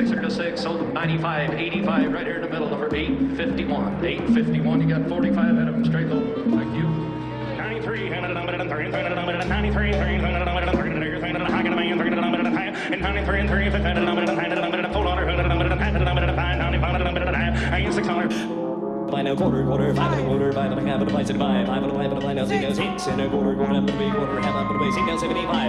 circa 6, sold them 95, 85, right here in the middle, number 851. 851, you got 45 out of them straight low. Thank you. 93, Find a quarter, 5 and a quarter, 5 and a half and a place at 5 and a 5 and a 5 and a 6 and a quarter, 1 and a quarter, half and a base, 75.